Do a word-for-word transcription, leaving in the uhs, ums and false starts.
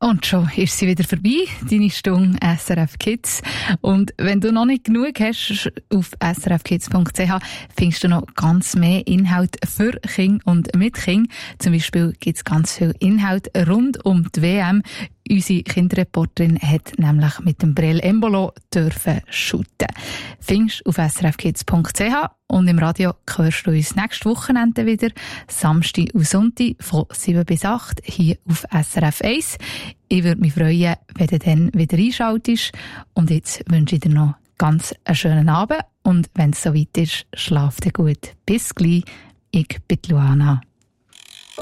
Und schon ist sie wieder vorbei, deine Stunde S R F Kids. Und wenn du noch nicht genug hast, auf s r f kids punkt c h findest du noch ganz mehr Inhalt für Kinder und mit Kindern. Zum Beispiel gibt es ganz viel Inhalt rund um die W M. Unsere Kinderreporterin hat nämlich mit dem Brel Embolo dürfen shooten. Findest auf s r f kids punkt c h und im Radio hörst du uns nächstes Wochenende wieder, Samstag und Sonntag von sieben bis acht hier auf S R F eins. Ich würde mich freuen, wenn du dann wieder einschaltest. Und jetzt wünsche ich dir noch ganz einen schönen Abend und wenn es soweit ist, schlaf dir gut. Bis gleich, ich bin Luana.